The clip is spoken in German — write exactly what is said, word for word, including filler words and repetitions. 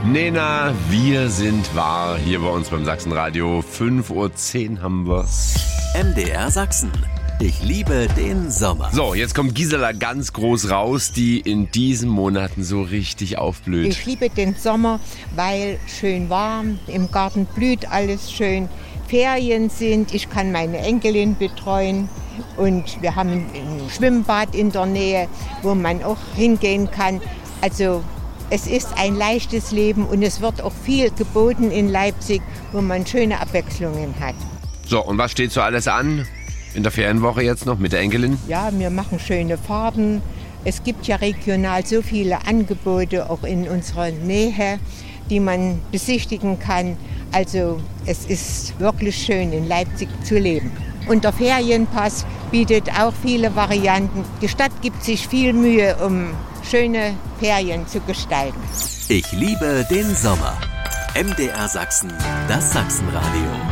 Nena, wir sind wahr. Hier bei uns beim Sachsenradio. fünf Uhr zehn haben wir. M D R Sachsen. Ich liebe den Sommer. So, jetzt kommt Gisela ganz groß raus, die in diesen Monaten so richtig aufblüht. Ich liebe den Sommer, weil schön warm, im Garten blüht alles schön, Ferien sind, ich kann meine Enkelin betreuen und wir haben ein Schwimmbad in der Nähe, wo man auch hingehen kann. Also es ist ein leichtes Leben und es wird auch viel geboten in Leipzig, wo man schöne Abwechslungen hat. So, und was steht so alles an? In der Ferienwoche jetzt noch mit der Enkelin? Ja, wir machen schöne Fahrten. Es gibt ja regional so viele Angebote, auch in unserer Nähe, die man besichtigen kann. Also es ist wirklich schön, in Leipzig zu leben. Und der Ferienpass bietet auch viele Varianten. Die Stadt gibt sich viel Mühe, um schöne Ferien zu gestalten. Ich liebe den Sommer. M D R Sachsen, das Sachsenradio.